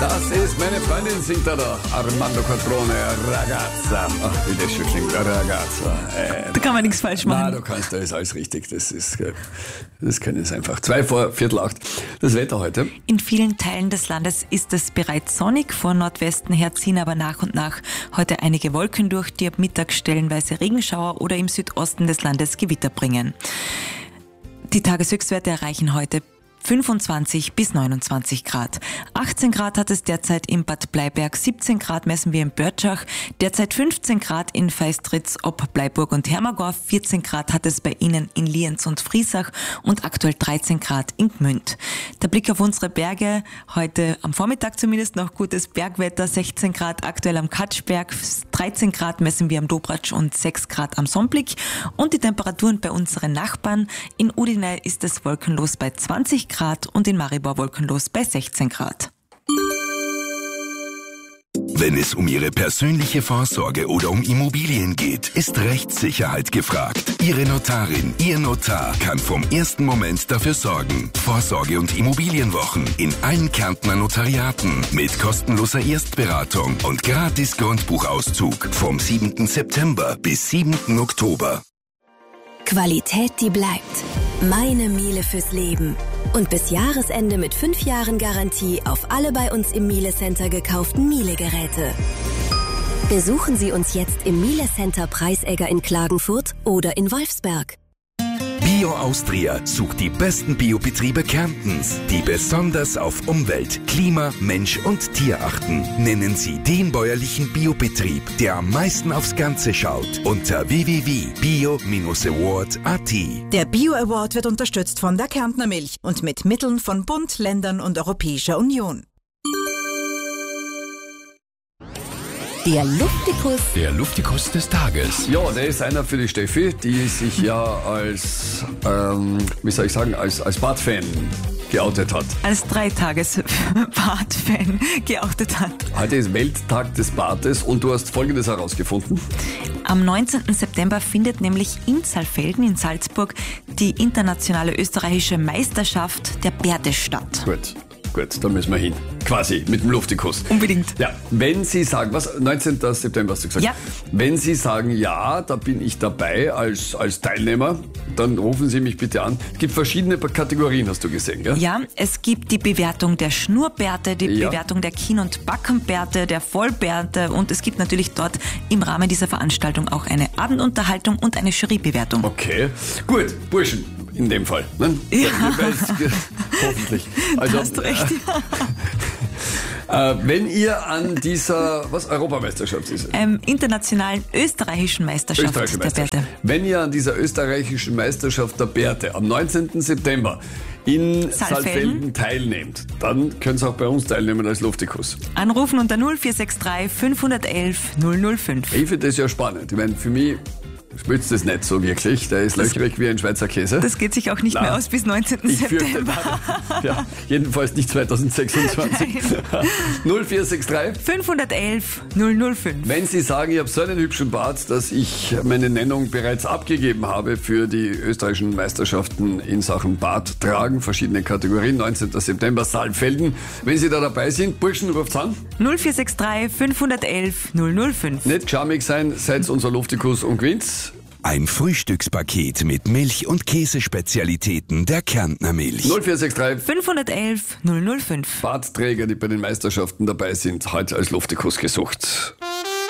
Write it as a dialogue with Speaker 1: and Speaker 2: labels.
Speaker 1: Das ist meine Freundin, singt da Armando Quattrone, Ragazza. Ach, wie das schon klingt, Ragazza.
Speaker 2: Da kann man nichts falsch machen.
Speaker 1: Nein, du kannst, da ist alles richtig. Das können es einfach. 7:45. Das Wetter heute.
Speaker 2: In vielen Teilen des Landes ist es bereits sonnig. Von Nordwesten her ziehen aber nach und nach heute einige Wolken durch, die ab Mittag stellenweise Regenschauer oder im Südosten des Landes Gewitter bringen. Die Tageshöchstwerte erreichen heute 25 bis 29 Grad. 18 Grad hat es derzeit in Bad Bleiberg, 17 Grad messen wir in Börtschach, derzeit 15 Grad in Feistritz ob Bleiburg und Hermagor, 14 Grad hat es bei Ihnen in Lienz und Friesach und aktuell 13 Grad in Gmünd. Der Blick auf unsere Berge, heute am Vormittag zumindest noch gutes Bergwetter, 16 Grad aktuell am Katschberg, 13 Grad messen wir am Dobratsch und 6 Grad am Somblik und die Temperaturen bei unseren Nachbarn. In Udine ist es wolkenlos bei 20 Grad und in Maribor wolkenlos bei 16 Grad.
Speaker 3: Wenn es um Ihre persönliche Vorsorge oder um Immobilien geht, ist Rechtssicherheit gefragt. Ihre Notarin, Ihr Notar kann vom ersten Moment dafür sorgen. Vorsorge- und Immobilienwochen in allen Kärntner Notariaten mit kostenloser Erstberatung und gratis Grundbuchauszug vom 7. September bis 7. Oktober.
Speaker 4: Qualität, die bleibt. Meine Miele fürs Leben. Und bis Jahresende mit 5 Jahren Garantie auf alle bei uns im Miele Center gekauften Miele-Geräte. Besuchen Sie uns jetzt im Miele Center Preisegger in Klagenfurt oder in Wolfsberg.
Speaker 3: Bio Austria sucht die besten Biobetriebe Kärntens, die besonders auf Umwelt, Klima, Mensch und Tier achten. Nennen Sie den bäuerlichen Biobetrieb, der am meisten aufs Ganze schaut, unter www.bio-award.at.
Speaker 5: Der Bio Award wird unterstützt von der Kärntner Milch und mit Mitteln von Bund, Ländern und Europäischer Union.
Speaker 4: Der Luftikus.
Speaker 6: Der Luftikus des Tages.
Speaker 1: Ja, der ist einer für die Steffi, die sich ja als, als Badfan geoutet hat.
Speaker 2: Als 3-Tages-Bad-Fan geoutet hat.
Speaker 1: Heute ist Welttag des Bades und du hast Folgendes herausgefunden.
Speaker 2: Am 19. September findet nämlich in Saalfelden in Salzburg die internationale österreichische Meisterschaft der Bärte statt.
Speaker 1: Gut, da müssen wir hin. Quasi, mit dem Luftikus.
Speaker 2: Unbedingt.
Speaker 1: Ja, wenn Sie sagen, 19. September hast du gesagt?
Speaker 2: Ja.
Speaker 1: Wenn Sie sagen, ja, da bin ich dabei als Teilnehmer, dann rufen Sie mich bitte an. Es gibt verschiedene Kategorien, hast du gesehen, gell?
Speaker 2: Ja, es gibt die Bewertung der Schnurrbärte, die Bewertung der Kinn- und Backenbärte, der Vollbärte und es gibt natürlich dort im Rahmen dieser Veranstaltung auch eine Abendunterhaltung und eine Jurybewertung.
Speaker 1: Okay, gut, Burschen. In dem Fall. Ne?
Speaker 2: Ja.
Speaker 1: Hoffentlich.
Speaker 2: Also, hast du recht.
Speaker 1: Wenn ihr an dieser, Europameisterschaft ist es?
Speaker 2: Internationalen österreichischen Meisterschaft der Bärte.
Speaker 1: Wenn ihr an dieser österreichischen Meisterschaft der Bärte am 19. September in Saalfelden teilnehmt, dann könnt ihr auch bei uns teilnehmen als Luftikus.
Speaker 2: Anrufen unter 0463 511 005.
Speaker 1: Ich finde das ja spannend. Ich meine, für mich spürt's das nicht so wirklich. Der ist löchrig wie ein Schweizer Käse.
Speaker 2: Das geht sich auch nicht mehr aus bis 19. September.
Speaker 1: Ja, jedenfalls nicht 2026. 0463
Speaker 2: 511 005.
Speaker 1: Wenn Sie sagen, ich habe so einen hübschen Bart, dass ich meine Nennung bereits abgegeben habe für die österreichischen Meisterschaften in Sachen Bart tragen, verschiedene Kategorien, 19. September, Saalfelden. Wenn Sie da dabei sind, Burschen, ruft's an.
Speaker 2: 0463 511 005.
Speaker 1: Nicht schamig sein, seid unser Luftikus und gewinnt's.
Speaker 3: Ein Frühstückspaket mit Milch- und Käsespezialitäten der Kärntner Milch.
Speaker 1: 0463
Speaker 2: 511 005.
Speaker 1: Bartträger, die bei den Meisterschaften dabei sind, heute als Luftikus gesucht.